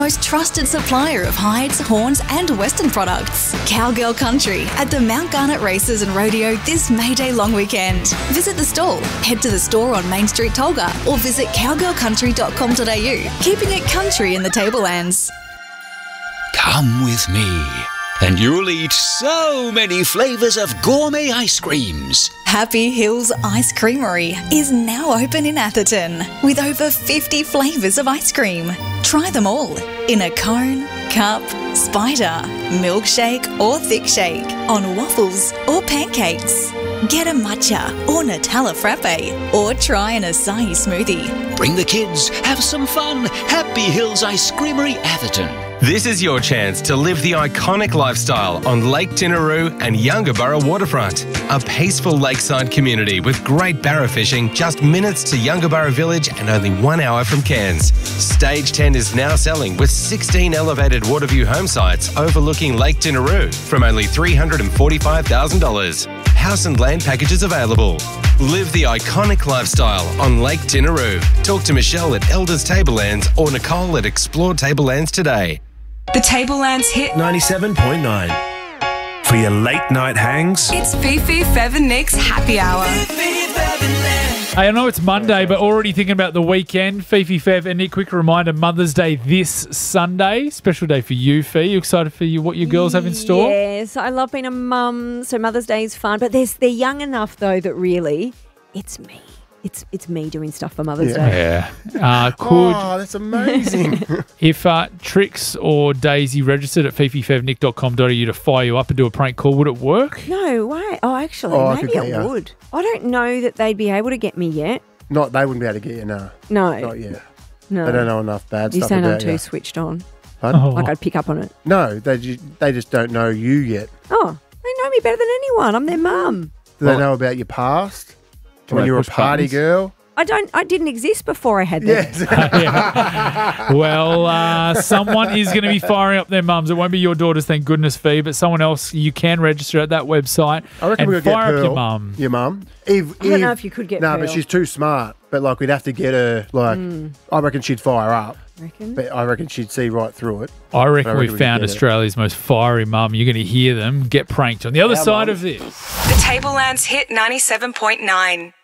Most trusted supplier of hides, horns and western products. Cowgirl Country at the Mount Garnet Races and Rodeo this May Day long weekend. Visit the stall, head to the store on Main Street Tolga or visit cowgirlcountry.com.au, keeping it country in the Tablelands. Come with me and you'll eat so many flavours of gourmet ice creams. Happy Hills Ice Creamery is now open in Atherton with over 50 flavours of ice cream. Try them all in a cone, cup, spider, milkshake or thick shake, on waffles or pancakes. Get a matcha or Nutella frappe or try an acai smoothie. Bring the kids, have some fun. Happy Hills Ice Creamery, Atherton. This is your chance to live the iconic lifestyle on Lake Tinaroo and Yungaburra Waterfront. A peaceful lakeside community with great barra fishing just minutes to Yungaburra Village and only 1 hour from Cairns. Stage 10 is now selling with 16 elevated waterview home sites overlooking Lake Tinaroo from only $345,000. House and land packages available. Live the iconic lifestyle on Lake Tinaroo. Talk to Michelle at Elders Tablelands or Nicole at Explore Tablelands today. The Tablelands hit 97.9. For your late night hangs, it's Fifi, Fev and Nick's Happy Hour. Hey, I know it's Monday, but already thinking about the weekend. Fifi, Fev and Nick, quick reminder, Mother's Day this Sunday. Special day for you, Fee. You excited for what your girls have in store? Yes, I love being a mum, so Mother's Day is fun. But they're young enough, though, that really it's me. It's me doing stuff for Mother's Day. Yeah. Oh, that's amazing. If Trix or Daisy registered at fififevnick.com.au to fire you up and do a prank call, would it work? No way. Oh, actually, maybe it would. I don't know that they'd be able to get me yet. They wouldn't be able to get you, no. No. Not yet. No. They don't know enough bad You're stuff about you. saying I'm too switched on. Pardon? Like I'd pick up on it. No, they just don't know you yet. Oh, they know me better than anyone. I'm their mum. Do they know about your past? When you were a party girl? I didn't exist before I had that. Yes. Well, someone is going to be firing up their mums. It won't be your daughters, thank goodness, Fee, but someone else. You can register at that website. I reckon and we'll get fire Pearl, up your mum. Your mum. I don't know if you could get No, Pearl. but she's too smart. But like we'd have to get her. Like I reckon she'd fire up. Reckon? But I reckon she'd see right through it. I reckon we could found get it. Australia's most fiery mum. You're going to hear them get pranked on the other side of this. The Tablelands hit 97.9.